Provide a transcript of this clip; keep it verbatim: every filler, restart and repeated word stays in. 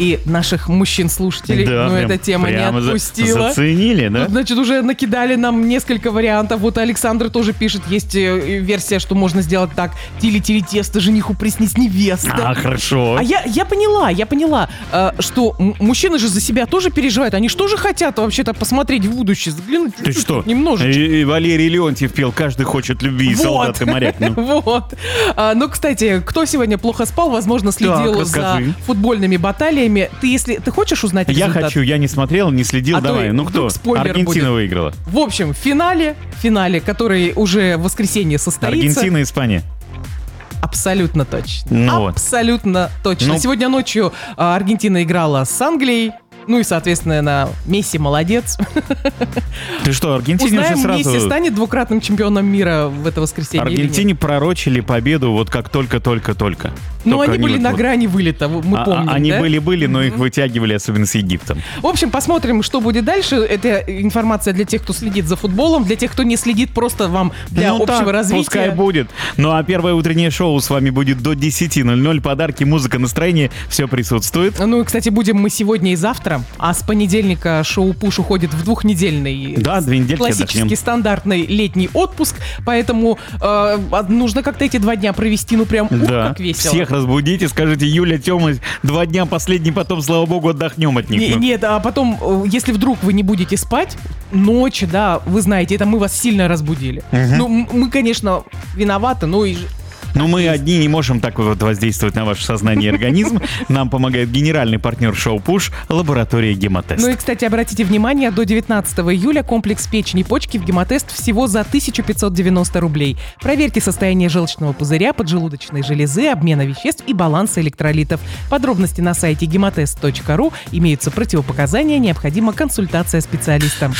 и наших мужчин-слушателей. Да, но прям, эта тема не отпустила. Заценили, да? Тут, значит, уже накидали нам несколько вариантов. Вот Александр тоже пишет, есть версия, что можно сделать так. Тили-тили-тесто, жениху приснись невеста. А, хорошо. А я, я поняла, я поняла, э, что м- мужчины же за себя тоже переживают. Они же тоже хотят вообще-то посмотреть в будущее, заглянуть Ты что? немножечко. И, и Валерий Леонтьев пел «Каждый хочет любви, Вот. солдат и моряк». Ну. Вот. А, ну, кстати, кто сегодня плохо спал, возможно, следил Так, за расскажи. футбольными баталиями. Ты, если ты хочешь узнать Я результат? хочу, я не смотрел, не следил. А то Давай, и ну кто? вдруг спойлер Аргентина будет. выиграла. В общем, в финале, в финале, который уже в воскресенье состоится. Аргентина, Испания. Абсолютно точно. Ну вот. Абсолютно точно. Ну. Сегодня ночью а, Аргентина играла с Англией. Ну и, соответственно, Месси молодец. Ты что, Аргентине Узнаем, уже сразу... Месси станет двукратным чемпионом мира в это воскресенье или нет? Аргентине пророчили победу вот как только-только-только. Ну, Только они были вот на вот. грани вылета, мы А- помним, а- Они да? были-были, но их вытягивали, особенно с Египтом. В общем, посмотрим, что будет дальше. Это информация для тех, кто следит за футболом, для тех, кто не следит, просто вам для Ну общего так, развития. Пускай будет. Ну а первое утреннее шоу с вами будет до десяти ноль-ноль. Подарки, музыка, настроение, все присутствует. Ну и, кстати, будем мы сегодня и завтра, а с понедельника шоу «Пуш» уходит в двухнедельный Да, две недельки классический отдохнем. стандартный летний отпуск, поэтому э, нужно как-то эти два дня провести, ну прям ух, Да, как весело. всех разбудите, скажите: Юля, Тёма, два дня последний, потом, слава богу, отдохнем от них. Не- Ну. Нет, а потом, э, если вдруг вы не будете спать, ночь, да, вы знаете, это мы вас сильно разбудили. Ну, м- мы, конечно, виноваты, но и... ж- Но мы одни не можем так вот воздействовать на ваше сознание и организм. Нам помогает генеральный партнер шоу «Пуш» лаборатория «Гемотест». Ну и, кстати, обратите внимание, до девятнадцатого июля комплекс печени и почки в «Гемотест» всего за тысяча пятьсот девяносто рублей. Проверьте состояние желчного пузыря, поджелудочной железы, обмена веществ и баланса электролитов. Подробности на сайте гемотест точка ру. Имеются противопоказания, необходима консультация специалиста.